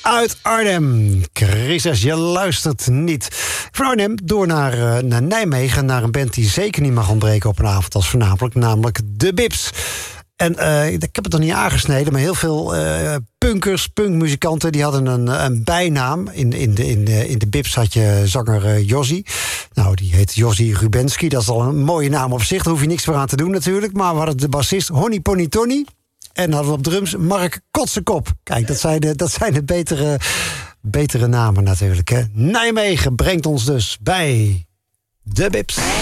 uit Arnhem. Christus, je luistert niet. Van Arnhem door naar Nijmegen, naar een band die zeker niet mag ontbreken op een avond als vanavond, namelijk de Bips. En ik heb het nog niet aangesneden, maar heel veel punkmuzikanten, die hadden een bijnaam. In de Bips had je zanger Jossie. Nou, die heet Jossie Rubenski. Dat is al een mooie naam op zich. Daar hoef je niks voor aan te doen natuurlijk. Maar we hadden de bassist Honey Pony Tony. En hadden we op drums Mark Kotsekop. Kijk, dat zijn de betere namen natuurlijk. Hè. Nijmegen brengt ons dus bij de Bips.